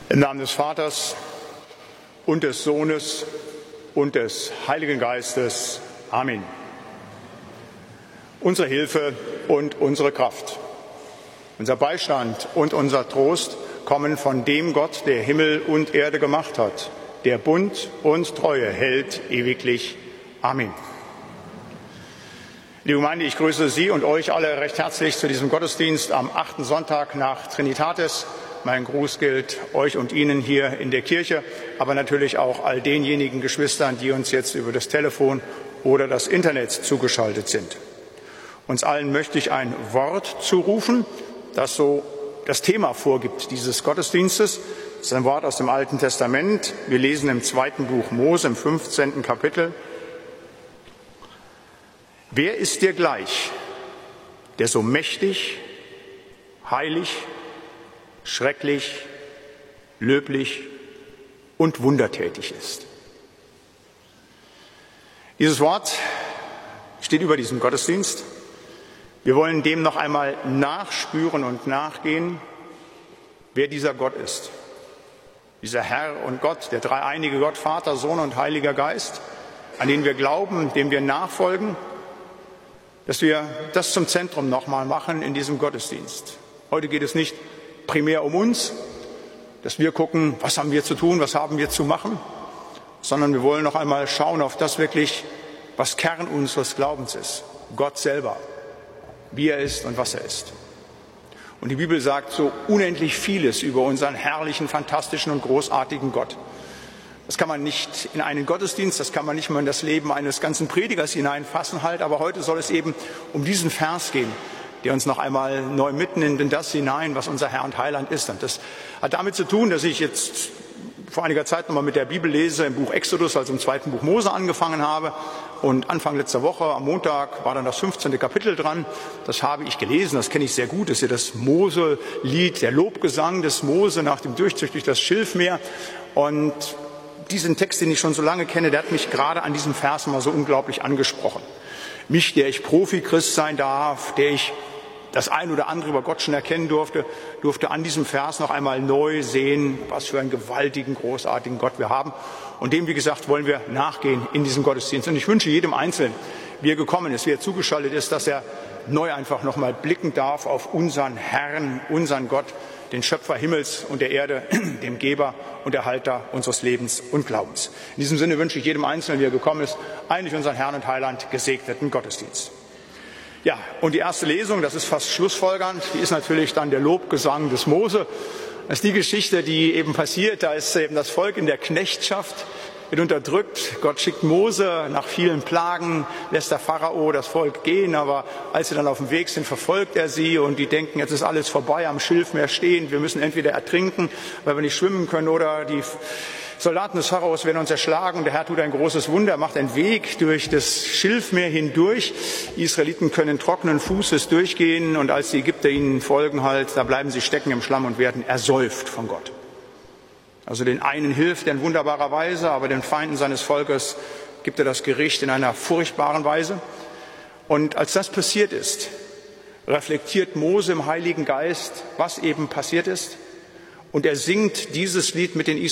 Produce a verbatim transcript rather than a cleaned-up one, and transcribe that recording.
Im Namen des Vaters und des Sohnes und des Heiligen Geistes. Amen. Unsere Hilfe und unsere Kraft, unser Beistand und unser Trost kommen von dem Gott, der Himmel und Erde gemacht hat, der Bund und Treue hält ewiglich. Amen. Liebe Gemeinde, ich grüße Sie und euch alle recht herzlich zu diesem Gottesdienst am achten Sonntag nach Trinitatis. Mein Gruß gilt euch und Ihnen hier in der Kirche, aber natürlich auch all denjenigen Geschwistern, die uns jetzt über das Telefon oder das Internet zugeschaltet sind. Uns allen möchte ich ein Wort zurufen, das so das Thema vorgibt dieses Gottesdienstes. Das ist ein Wort aus dem Alten Testament. Wir lesen im zweiten Buch Mose, im fünfzehnten Kapitel. Wer ist dir gleich, der so mächtig, heilig, schrecklich, löblich und wundertätig ist? Dieses Wort steht über diesem Gottesdienst. Wir wollen dem noch einmal nachspüren und nachgehen, wer dieser Gott ist. Dieser Herr und Gott, der dreieinige Gott, Vater, Sohn und Heiliger Geist, an den wir glauben, dem wir nachfolgen, dass wir das zum Zentrum noch mal machen in diesem Gottesdienst. Heute geht es nicht primär um uns, dass wir gucken, was haben wir zu tun, was haben wir zu machen, sondern wir wollen noch einmal schauen auf das wirklich, was Kern unseres Glaubens ist. Gott selber, wie er ist und was er ist. Und die Bibel sagt so unendlich vieles über unseren herrlichen, fantastischen und großartigen Gott. Das kann man nicht in einen Gottesdienst, das kann man nicht mal in das Leben eines ganzen Predigers hineinfassen halt, aber heute soll es eben um diesen Vers gehen, der uns noch einmal neu mitnimmt in das hinein, was unser Herr und Heiland ist. Und das hat damit zu tun, dass ich jetzt vor einiger Zeit noch mal mit der Bibel lese, im Buch Exodus, also im zweiten Buch Mose angefangen habe. Und Anfang letzter Woche, am Montag, war dann das fünfzehnte Kapitel dran. Das habe ich gelesen, das kenne ich sehr gut. Das ist ja das Mose-Lied, der Lobgesang des Mose nach dem Durchzug durch das Schilfmeer. Und diesen Text, den ich schon so lange kenne, der hat mich gerade an diesem Vers mal so unglaublich angesprochen. Mich, der ich Profi-Christ sein darf, der ich das ein oder andere über Gott schon erkennen durfte, durfte an diesem Vers noch einmal neu sehen, was für einen gewaltigen, großartigen Gott wir haben. Und dem, wie gesagt, wollen wir nachgehen in diesem Gottesdienst. Und ich wünsche jedem Einzelnen, wie er gekommen ist, wie er zugeschaltet ist, dass er neu einfach noch mal blicken darf auf unseren Herrn, unseren Gott, den Schöpfer Himmels und der Erde, dem Geber und Erhalter unseres Lebens und Glaubens. In diesem Sinne wünsche ich jedem Einzelnen, wie er gekommen ist, eigentlich unseren Herrn und Heiland gesegneten Gottesdienst. Ja, und die erste Lesung, das ist fast schlussfolgernd, die ist natürlich dann der Lobgesang des Mose. Das ist die Geschichte, die eben passiert, da ist eben das Volk in der Knechtschaft, wird unterdrückt. Gott schickt Mose, nach vielen Plagen lässt der Pharao das Volk gehen, aber als sie dann auf dem Weg sind, verfolgt er sie und die denken, jetzt ist alles vorbei, am Schilfmeer stehen, wir müssen entweder ertrinken, weil wir nicht schwimmen können, oder die Soldaten des Pharaos werden uns erschlagen. Der Herr tut ein großes Wunder, macht einen Weg durch das Schilfmeer hindurch. Die Israeliten können trockenen Fußes durchgehen und als die Ägypter ihnen folgen halt, da bleiben sie stecken im Schlamm und werden ersäuft von Gott. Also den einen hilft er in wunderbarer Weise, aber den Feinden seines Volkes gibt er das Gericht in einer furchtbaren Weise. Und als das passiert ist, reflektiert Mose im Heiligen Geist, was eben passiert ist. Und er singt dieses Lied mit den Israeliten.